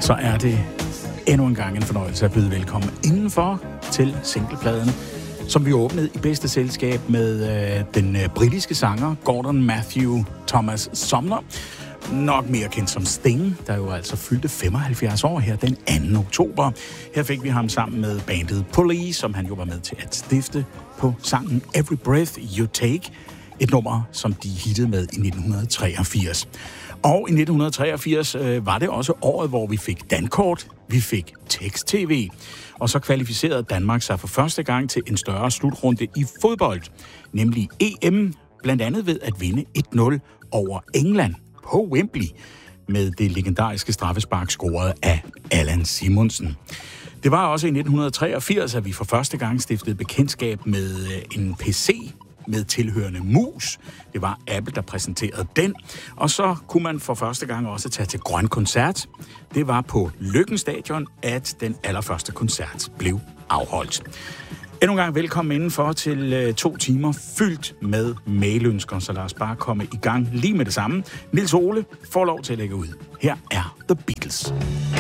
så er det endnu en gang en fornøjelse at byde velkommen indenfor til singlepladen, som vi åbnede i bedste selskab med den britiske sanger Gordon Matthew Thomas Sumner, nok mere kendt som Sting, der jo altså fyldte 75 år her den 2. oktober. Her fik vi ham sammen med bandet Police, som han jo var med til at stifte på sangen Every Breath You Take, et nummer, som de hittede med i 1983. Og i 1983 var det også året, hvor vi fik dankort, vi fik tekst-tv, og så kvalificerede Danmark sig for første gang til en større slutrunde i fodbold, nemlig EM, blandt andet ved at vinde 1-0 over England på Wembley, med det legendariske straffespark scoret af Allan Simonsen. Det var også i 1983, at vi for første gang stiftede bekendtskab med en PC med tilhørende mus. Det var Apple, der præsenterede den. Og så kunne man for første gang også tage til Grøn Koncert. Det var på Løkken Stadion, at den allerførste koncert blev afholdt. Endnu en gang velkommen indenfor til 2 timer fyldt med mailønsker, så lad os bare komme i gang lige med det samme. Niels Ole får lov til at lægge ud. Her er The Beatles.